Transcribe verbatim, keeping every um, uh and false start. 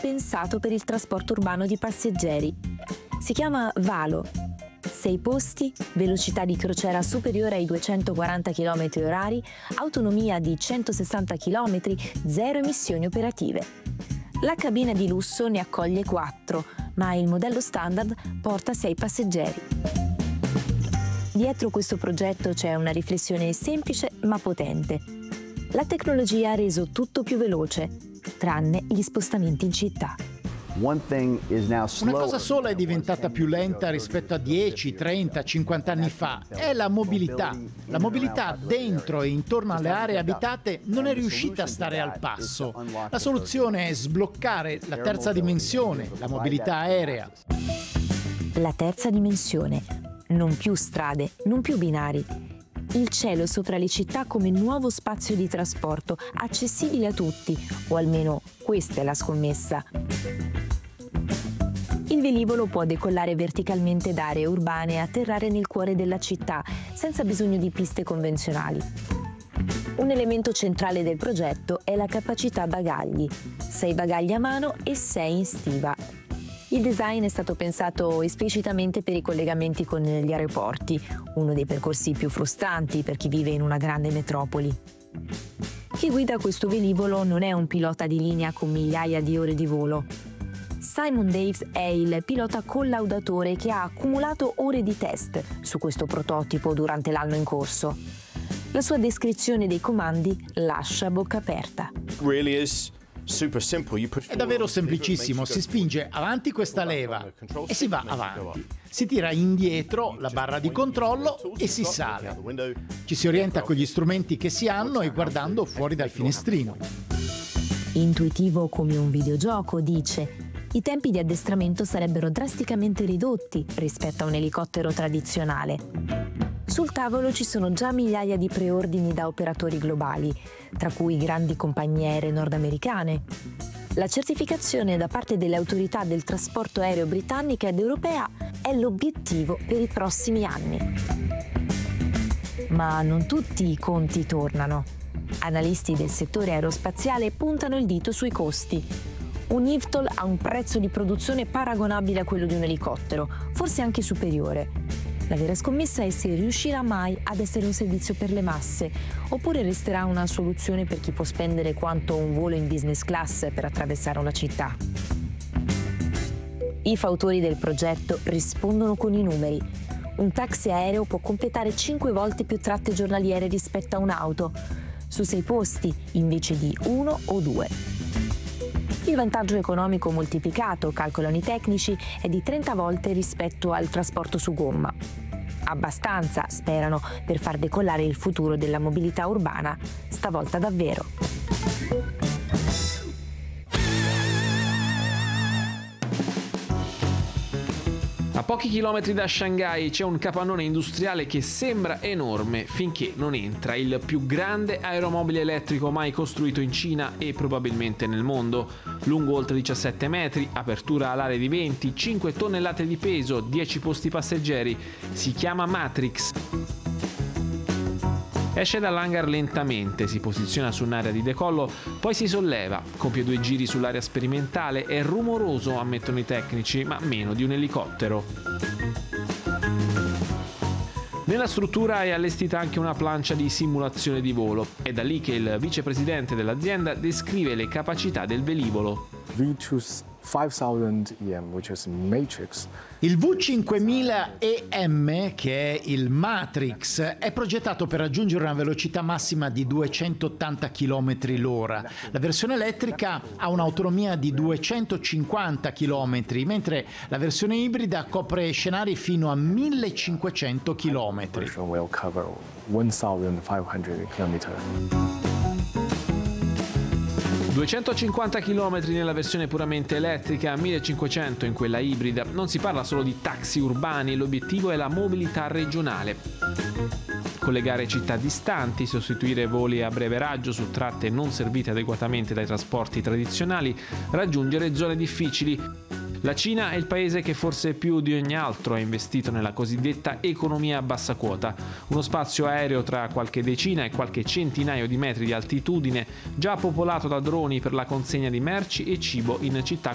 pensato per il trasporto urbano di passeggeri. Si chiama Valo. Sei posti, velocità di crociera superiore ai duecentoquaranta chilometri orari, autonomia di centosessanta chilometri, zero emissioni operative. La cabina di lusso ne accoglie quattro, ma il modello standard porta sei passeggeri. Dietro questo progetto c'è una riflessione semplice ma potente. La tecnologia ha reso tutto più veloce, tranne gli spostamenti in città. Una cosa sola è diventata più lenta rispetto a dieci, trenta, cinquanta anni fa, è la mobilità. La mobilità dentro e intorno alle aree abitate non è riuscita a stare al passo. La soluzione è sbloccare la terza dimensione, la mobilità aerea. La terza dimensione. Non più strade, non più binari. Il cielo sopra le città come nuovo spazio di trasporto, accessibile a tutti, o almeno questa è la scommessa. Il velivolo può decollare verticalmente da aree urbane e atterrare nel cuore della città, senza bisogno di piste convenzionali. Un elemento centrale del progetto è la capacità bagagli. Sei bagagli a mano e sei in stiva. Il design è stato pensato esplicitamente per i collegamenti con gli aeroporti, uno dei percorsi più frustranti per chi vive in una grande metropoli. Chi guida questo velivolo non è un pilota di linea con migliaia di ore di volo. Simon Daves è il pilota collaudatore che ha accumulato ore di test su questo prototipo durante l'anno in corso. La sua descrizione dei comandi lascia a bocca aperta. È davvero semplicissimo, si spinge avanti questa leva e si va avanti. Si tira indietro la barra di controllo e si sale. Ci si orienta con gli strumenti che si hanno e guardando fuori dal finestrino. Intuitivo come un videogioco, dice. I tempi di addestramento sarebbero drasticamente ridotti rispetto a un elicottero tradizionale. Sul tavolo ci sono già migliaia di preordini da operatori globali, tra cui grandi compagnie aeree nordamericane. La certificazione da parte delle autorità del trasporto aereo britannica ed europea è l'obiettivo per i prossimi anni. Ma non tutti i conti tornano. Analisti del settore aerospaziale puntano il dito sui costi. Un I V T O L ha un prezzo di produzione paragonabile a quello di un elicottero, forse anche superiore. La vera scommessa è se riuscirà mai ad essere un servizio per le masse, oppure resterà una soluzione per chi può spendere quanto un volo in business class per attraversare una città. I fautori del progetto rispondono con i numeri. Un taxi aereo può completare cinque volte più tratte giornaliere rispetto a un'auto, su sei posti invece di uno o due. Il vantaggio economico moltiplicato, calcolano i tecnici, è di trenta volte rispetto al trasporto su gomma. Abbastanza, sperano, per far decollare il futuro della mobilità urbana, stavolta davvero. A pochi chilometri da Shanghai c'è un capannone industriale che sembra enorme finché non entra, il più grande aeromobile elettrico mai costruito in Cina e probabilmente nel mondo. Lungo oltre diciassette metri, apertura alare di venti, cinque tonnellate di peso, dieci posti passeggeri. Si chiama Matrix. Esce dall'hangar lentamente, si posiziona su un'area di decollo, poi si solleva, compie due giri sull'area sperimentale, è rumoroso, ammettono i tecnici, ma meno di un elicottero. Nella struttura è allestita anche una plancia di simulazione di volo. È da lì che il vicepresidente dell'azienda descrive le capacità del velivolo. Il V cinquemila E M, che è il Matrix, è progettato per raggiungere una velocità massima di duecentottanta chilometri l'ora. La versione elettrica ha un'autonomia di duecentocinquanta chilometri, mentre la versione ibrida copre scenari fino a millecinquecento chilometri. duecentocinquanta chilometri nella versione puramente elettrica, millecinquecento in quella ibrida. Non si parla solo di taxi urbani, l'obiettivo è la mobilità regionale. Collegare città distanti, sostituire voli a breve raggio su tratte non servite adeguatamente dai trasporti tradizionali, raggiungere zone difficili. La Cina è il paese che forse più di ogni altro ha investito nella cosiddetta economia a bassa quota, uno spazio aereo tra qualche decina e qualche centinaio di metri di altitudine, già popolato da droni per la consegna di merci e cibo in città